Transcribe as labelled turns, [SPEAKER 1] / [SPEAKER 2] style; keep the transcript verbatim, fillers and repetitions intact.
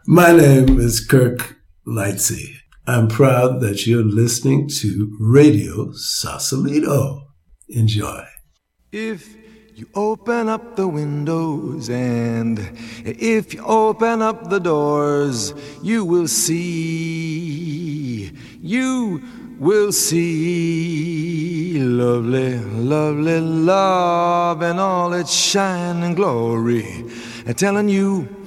[SPEAKER 1] My name is Kirk Lightsey. I'm proud that you're listening to Radio Sausalito. Enjoy.
[SPEAKER 2] If you open up the windows and if you open up the doors, you will see, you will see lovely, lovely love and all its shining glory, and telling you